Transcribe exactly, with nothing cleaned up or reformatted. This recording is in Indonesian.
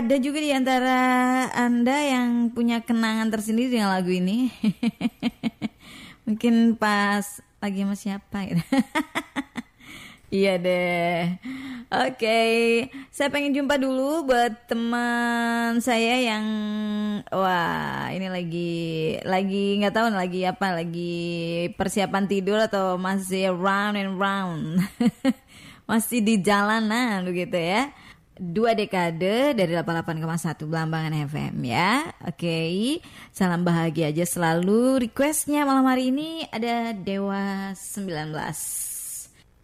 Ada juga di antara Anda yang punya kenangan tersendiri dengan lagu ini. Mungkin pas lagi sama siapa gitu. Iya deh. Oke, okay. Saya pengen jumpa dulu buat teman saya yang wah ini lagi lagi nggak tahu lagi apa lagi persiapan tidur atau masih round and round, masih di jalanan begitu ya. Dua dekade dari delapan puluh delapan koma satu Belambangan F M ya. Oke, okay. Salam bahagia aja selalu. Requestnya malam hari ini ada Dewa sembilan belas.